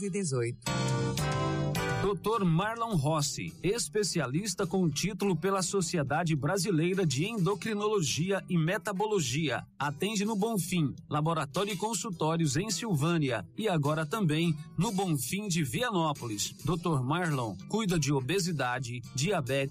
1118. Dr. Marlon Rossi, especialista com título pela Sociedade Brasileira de Endocrinologia e Metabologia. Atende no Bonfim, laboratório e consultórios em Silvânia e agora também no Bonfim de Vianópolis. Dr. Marlon cuida de obesidade, diabetes,